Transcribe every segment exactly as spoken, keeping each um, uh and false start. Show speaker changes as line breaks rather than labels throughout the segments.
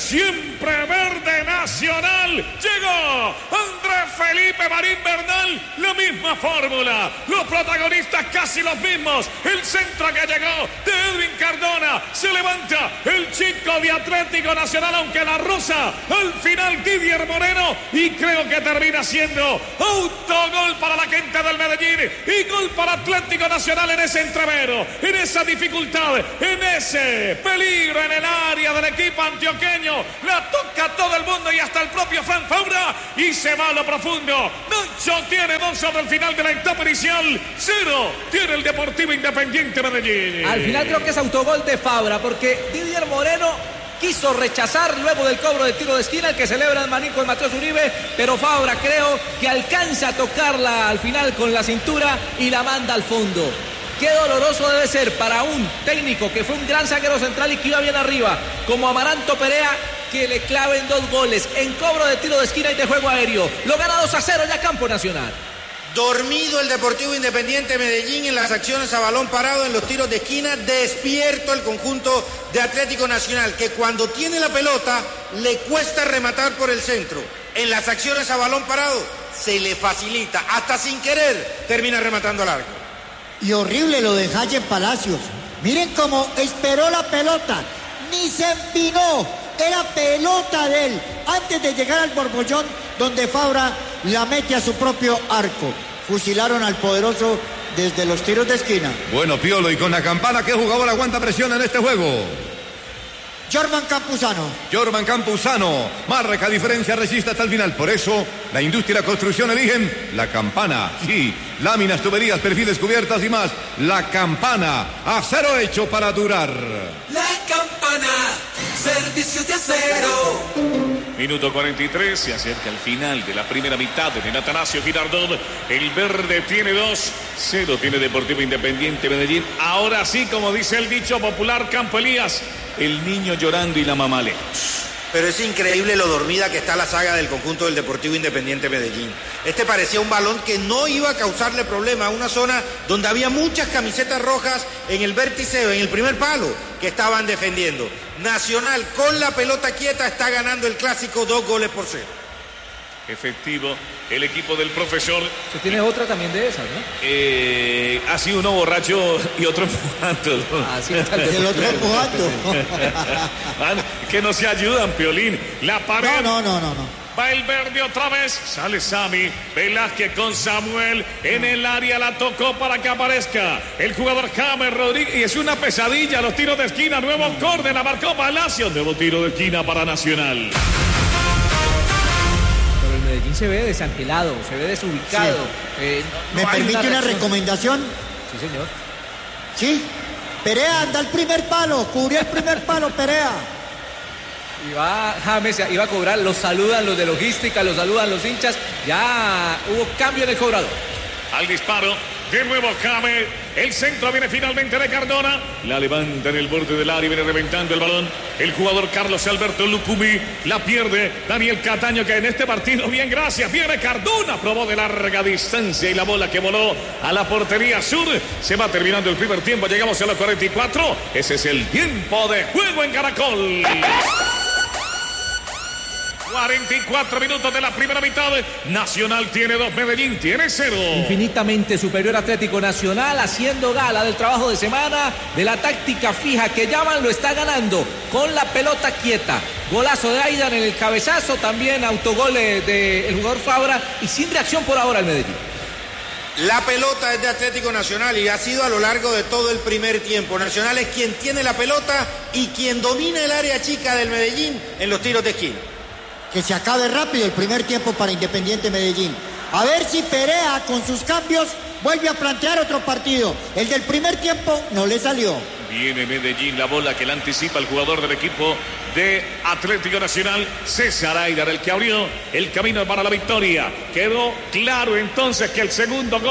siempre verde Nacional. Llegó Andrés Felipe Marín Bernal, la misma fórmula, los protagonistas casi los mismos. El centro que llegó de Edwin Cardona, se levanta el chico de Atlético Nacional, aunque la rosa al final Didier Moreno, y creo que termina siendo autogol para la gente del Medellín y gol para Atlético Nacional en ese entrevero, en esa dificultad, en ese peligro en el área del equipo antioqueño. La toca todo el mundo y hasta el propio Frank Fabra, y se va a lo profundo. Nacho tiene dos sobre el final de la etapa inicial, cero tiene el Deportivo Independiente Medellín.
Al final creo que es autogol de Fabra, porque Didier Moreno quiso rechazar luego del cobro de tiro de esquina, el que celebra el manín con Mateus Uribe, pero Fabra creo que alcanza a tocarla al final con la cintura y la manda al fondo. Qué doloroso debe ser para un técnico que fue un gran zaguero central y que iba bien arriba, como Amaranto Perea, que le claven dos goles en cobro de tiro de esquina y de juego aéreo. Lo gana dos a cero ya Campo Nacional.
Dormido el Deportivo Independiente Medellín en las acciones a balón parado, en los tiros de esquina. Despierto el conjunto de Atlético Nacional, que cuando tiene la pelota le cuesta rematar por el centro. En las acciones a balón parado se le facilita, hasta sin querer termina rematando al arco.
Y horrible lo de Jaime Palacios. Miren cómo esperó la pelota, ni se empinó, era pelota de él, antes de llegar al borbollón, donde Fabra la mete a su propio arco. Fusilaron al poderoso desde los tiros de esquina.
Bueno, Piolo, y con la campana, ¿qué jugador aguanta presión en este juego?
Jorman Campuzano.
Jorman Campuzano. Marca diferencia, resiste hasta el final. Por eso, la industria y la construcción eligen la campana. Sí, láminas, tuberías, perfiles, cubiertas y más. La campana. Acero hecho para durar.
La campana. Servicios de acero.
Minuto cuarenta y tres, se acerca el final de la primera mitad de Atanasio Girardot. El verde tiene dos, cero tiene Deportivo Independiente Medellín. Ahora sí, como dice el dicho popular, Campo Elías, el niño llorando y la mamá lejos.
Pero es increíble lo dormida que está la saga del conjunto del Deportivo Independiente Medellín. Este parecía un balón que no iba a causarle problema a una zona donde había muchas camisetas rojas en el vértice, en el primer palo, que estaban defendiendo. Nacional con la pelota quieta está ganando el clásico dos goles por cero.
Efectivo, el equipo del profesor.
Se tiene otra también de esas, ¿no?
Eh, así uno borracho y otro empujando, ¿no?
Así tal vez. El otro empujando.
Que no se ayudan, Piolín. La pared.
No, no, no, no, no.
Va el verde otra vez, sale Sami Velázquez con Samuel en el área, la tocó para que aparezca el jugador James Rodríguez, y es una pesadilla los tiros de esquina. Nuevo córner, la marcó Palacio, nuevo tiro de esquina para Nacional.
Pero el Medellín se ve desangelado, se ve desubicado.
Sí.
Eh, no,
¿Me
no
permite una, una recomendación?
Sí, señor.
Sí, Perea anda al primer palo, cubrió el primer palo Perea.
Y va James, iba a cobrar, los saludan los de logística, los saludan los hinchas. Ya hubo cambio en el cobrador.
Al disparo, de nuevo James. El centro viene finalmente de Cardona. La levanta en el borde del área y viene reventando el balón. El jugador Carlos Alberto Lucumí la pierde. Daniel Cataño, que en este partido, bien, gracias. Viene Cardona, probó de larga distancia y la bola que voló a la portería sur. Se va terminando el primer tiempo. Llegamos a los cuarenta y cuatro. Ese es el tiempo de juego en Caracol. cuarenta y cuatro minutos de la primera mitad. Nacional tiene dos, Medellín tiene cero.
Infinitamente superior Atlético Nacional, haciendo gala del trabajo de semana, de la táctica fija que llaman, lo está ganando con la pelota quieta. Golazo de Aidan en el cabezazo, también autogol del de jugador Fabra, y sin reacción por ahora el Medellín.
La pelota es de Atlético Nacional y ha sido a lo largo de todo el primer tiempo. Nacional es quien tiene la pelota y quien domina el área chica del Medellín en los tiros de esquina.
Que se acabe rápido el primer tiempo para Independiente Medellín. A ver si Perea con sus cambios vuelve a plantear otro partido. El del primer tiempo no le salió.
Viene Medellín, la bola que la anticipa el jugador del equipo de Atlético Nacional, César Aidar, el que abrió el camino para la victoria. Quedó claro entonces que el segundo gol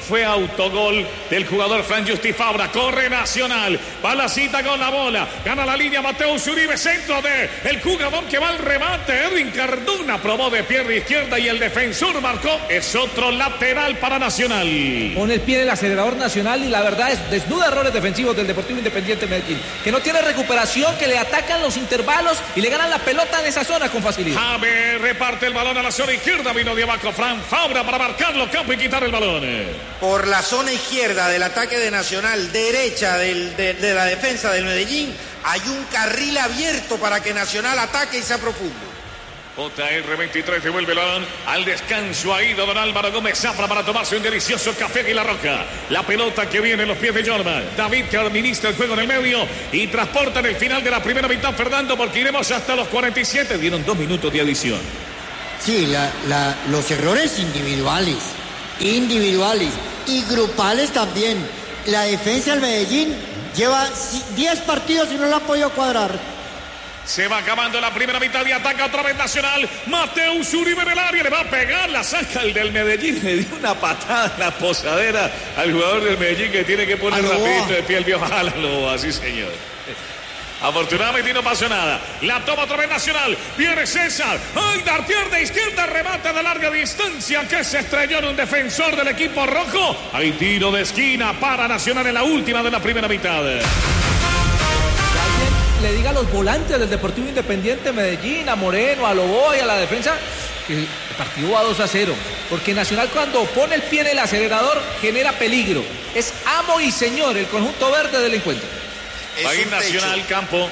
fue autogol del jugador Fran Justi Fabra. Corre Nacional, Palacita con la bola, gana la línea Mateus Uribe, centro de el jugador que va al remate, Edwin Cardona, probó de pierna izquierda y el defensor marcó. Es otro lateral para Nacional.
Pone el pie en el acelerador Nacional y la verdad es desnuda errores defensivos del Deportivo Independiente Medellín, que no tiene recuperación, que le atacan los intervalos y le ganan la pelota en esa zona con facilidad.
Jaime reparte el balón a la zona izquierda, vino de abajo Fran Fabra para marcarlo, campo y quitar el balón.
Por la zona izquierda del ataque de Nacional, derecha del, de, de la defensa del Medellín, hay un carril abierto para que Nacional ataque y sea profundo.
J R veintitrés devuelve el balón al descanso. Ha ido don Álvaro Gómez Zafra para tomarse un delicioso café en la roca. La pelota que viene en los pies de Jorma. David que administra el juego en el medio y transporta en el final de la primera mitad, Fernando, porque iremos hasta los cuarenta y siete. Dieron dos minutos de adición.
Sí, la, la, los errores individuales, individuales y grupales también. La defensa del Medellín lleva diez partidos y no la han podido cuadrar.
Se va acabando la primera mitad y ataca otra vez Nacional. Mateus Uribe en el área, le va a pegar, la saca el del Medellín. Le dio una patada en la posadera al jugador del Medellín que tiene que poner rapidito de pie el viejo Jálalo. Así, señor. Afortunadamente no pasó nada. La toma otra vez Nacional. Viene César. ¡Ay, dar pierna izquierda! Remate de larga distancia que se estrelló en un defensor del equipo rojo. Hay tiro de esquina para Nacional en la última de la primera mitad.
Le diga a los volantes del Deportivo Independiente Medellín, a Moreno, a Loboy, a la defensa, que el partido va dos a cero, porque Nacional cuando pone el pie en el acelerador genera peligro. Es amo y señor el conjunto verde del encuentro.
Va a ir Nacional, campo.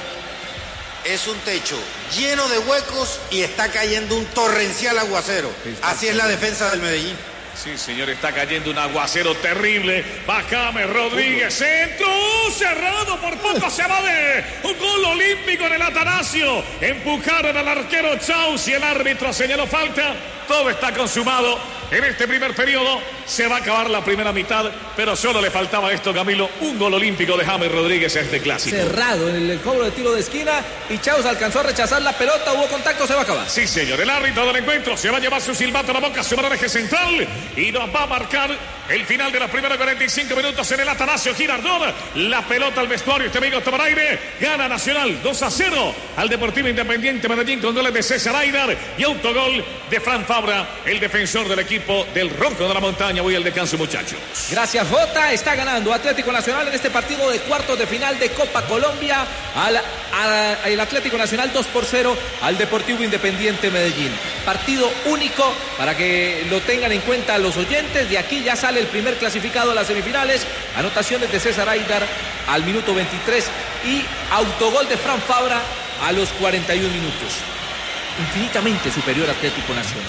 Es un techo lleno de huecos y está cayendo un torrencial aguacero. Así es la defensa del Medellín.
Sí, señor, está cayendo un aguacero terrible. Va James Rodríguez, centro, cerrado, por poco se va de un gol olímpico en el Atanasio. Empujaron al arquero Chaus y el árbitro señaló falta. Todo está consumado en este primer periodo. Se va a acabar la primera mitad, pero solo le faltaba esto, Camilo, un gol olímpico de James Rodríguez a este clásico.
Cerrado en el cobro de tiro de esquina y Chaus alcanzó a rechazar la pelota, hubo contacto, se va a acabar.
Sí, señor, el árbitro del encuentro se va a llevar su silbato a la boca, su eje central y nos va a marcar el final de los primeros cuarenta y cinco minutos en el Atanasio Girardot. La pelota al vestuario, este amigo toma aire, gana Nacional dos a cero al Deportivo Independiente Medellín con goles de César Aidar y autogol de Fran Fabra, el defensor del equipo del Rojo de la Montaña. Voy al descanso, muchachos.
Gracias, Jota. Está ganando Atlético Nacional en este partido de cuartos de final de Copa Colombia al, al, al Atlético Nacional dos por cero al Deportivo Independiente Medellín. Partido único para que lo tengan en cuenta los oyentes. De aquí ya sale el primer clasificado a las semifinales. Anotaciones de César Aidar al minuto veintitrés y autogol de Fran Fabra a los cuarenta y un minutos. Infinitamente superior Atlético Nacional.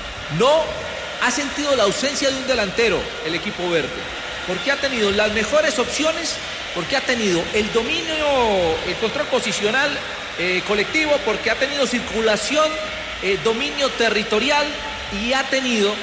No ha sentido la ausencia de un delantero el equipo verde, porque ha tenido las mejores opciones, porque ha tenido el dominio, el control posicional eh, colectivo, porque ha tenido circulación, eh, dominio territorial y ha tenido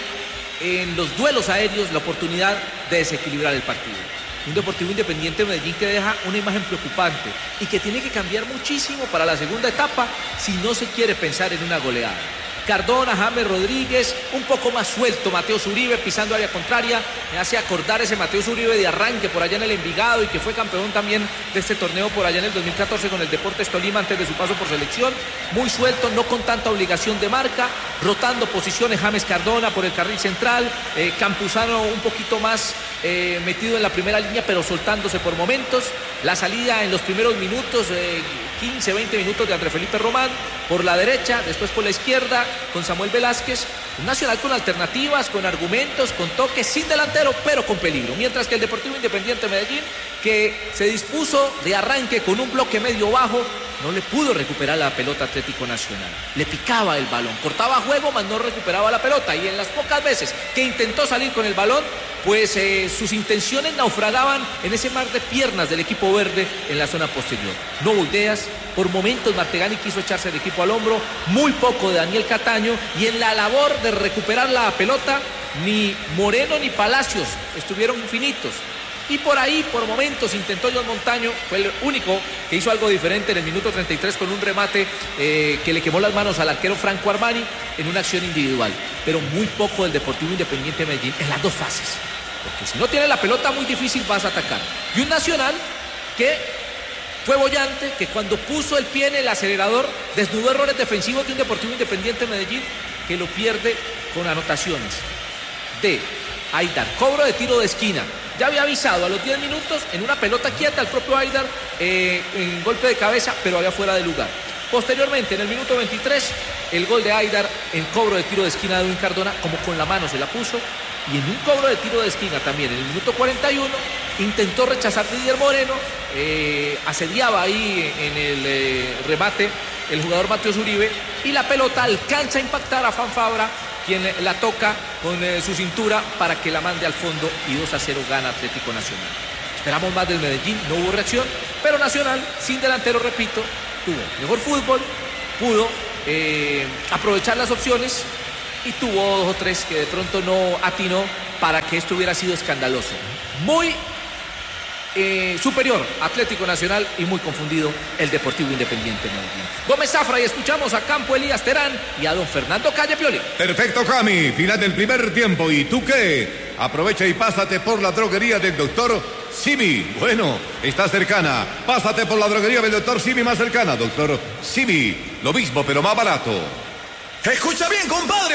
en los duelos aéreos la oportunidad de desequilibrar el partido. Un Deportivo Independiente Medellín que deja una imagen preocupante y que tiene que cambiar muchísimo para la segunda etapa si no se quiere pensar en una goleada. Cardona, James Rodríguez, un poco más suelto Mateus Uribe pisando área contraria, me hace acordar ese Mateus Uribe de arranque por allá en el Envigado y que fue campeón también de este torneo por allá en el dos mil catorce con el Deportes Tolima antes de su paso por selección, muy suelto, no con tanta obligación de marca, rotando posiciones James Cardona por el carril central, eh, Campuzano un poquito más eh, metido en la primera línea pero soltándose por momentos, la salida en los primeros minutos, eh, quince, veinte minutos de André Felipe Román por la derecha, después por la izquierda con Samuel Velázquez, un Nacional con alternativas, con argumentos, con toques, sin delantero, pero con peligro. Mientras que el Deportivo Independiente Medellín, que se dispuso de arranque con un bloque medio bajo, no le pudo recuperar la pelota Atlético Nacional. Le picaba el balón, cortaba juego, mas no recuperaba la pelota. Y en las pocas veces que intentó salir con el balón, pues eh, sus intenciones naufragaban en ese mar de piernas del equipo verde en la zona posterior. No hubo ideas, por momentos Martegani quiso echarse el equipo al hombro, muy poco de Daniel Cataño, y en la labor de recuperar la pelota, ni Moreno ni Palacios estuvieron finitos. Y por ahí, por momentos, intentó John Montaño, fue el único que hizo algo diferente en el minuto treinta y tres con un remate eh, que le quemó las manos al arquero Franco Armani en una acción individual. Pero muy poco del Deportivo Independiente Medellín en las dos fases. porque si no tiene la pelota muy difícil vas a atacar. Y un Nacional que fue bollante, que cuando puso el pie en el acelerador desnudó errores defensivos de un Deportivo Independiente de Medellín que lo pierde con anotaciones de Aidar, cobro de tiro de esquina. Ya había avisado a los diez minutos en una pelota quieta el propio Aidar, eh, en golpe de cabeza, pero había fuera de lugar. Posteriormente, en el minuto veintitrés, el gol de Aidar en cobro de tiro de esquina de Edwin Cardona, como con la mano se la puso. Y en un cobro de tiro de esquina también, en el minuto cuarenta y uno, intentó rechazar Didier Moreno, eh, asediaba ahí en el eh, remate el jugador Mateus Uribe, y la pelota alcanza a impactar a Fan Fabra, quien la toca con eh, su cintura para que la mande al fondo, y dos a cero gana Atlético Nacional. Esperamos más del Medellín, no hubo reacción, pero Nacional, sin delantero, repito, tuvo mejor fútbol, pudo eh, aprovechar las opciones y tuvo dos o tres que de pronto no atinó para que esto hubiera sido escandaloso. Muy eh, superior Atlético Nacional y muy confundido el Deportivo Independiente Medellín. Gómez Zafra, y escuchamos a Campo Elías Terán y a don Fernando Calle Pioli.
Perfecto, Cami, final del primer tiempo. ¿Y tú qué? Aprovecha y pásate por la droguería del doctor Simi. Bueno, está cercana. Pásate por la droguería del doctor Simi más cercana. Doctor Simi, lo mismo pero más barato.
Escucha bien, compadre.